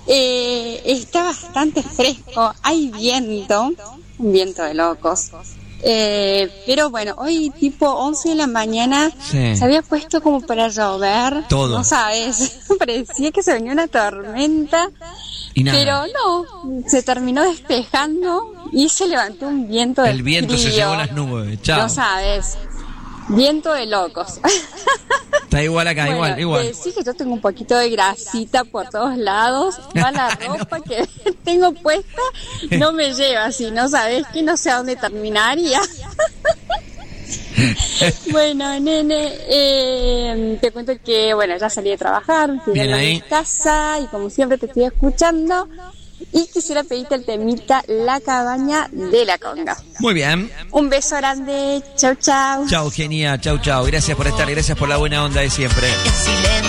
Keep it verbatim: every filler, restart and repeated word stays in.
Eh, está bastante fresco, hay viento, un viento de locos. Eh, pero bueno, hoy tipo once de la mañana sí. Se había puesto como para llover. Todo. No sabes, parecía que se venía una tormenta. Y nada. Pero no, se terminó despejando y se levantó un viento de El viento frío. se llevó las nubes, chao. No sabes, viento de locos. Está igual acá, bueno, igual, igual. Sí que yo tengo un poquito de grasita por todos lados, va la ropa no. que tengo puesta, no me lleva así, no sabes que no sé a dónde terminaría. Bueno, nene, eh, te cuento que, bueno, ya salí de trabajar, llegué a mi casa y como siempre te estoy escuchando y quisiera pedirte el temita La Cabaña de la Conga. Muy bien. Un beso grande, chau chau. Chau, genia, chau chau, gracias por estar, gracias por la buena onda de siempre.